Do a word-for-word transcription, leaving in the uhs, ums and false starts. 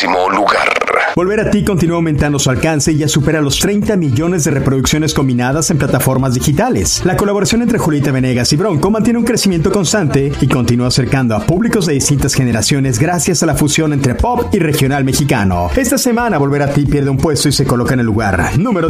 décimo lugar. Volver a ti continúa aumentando su alcance y ya supera los treinta millones de reproducciones combinadas en plataformas digitales. La colaboración entre Julieta Venegas y Bronco mantiene un crecimiento constante y continúa acercando a públicos de distintas generaciones gracias a la fusión entre pop y regional mexicano. Esta semana Volver a ti pierde un puesto y se coloca en el lugar número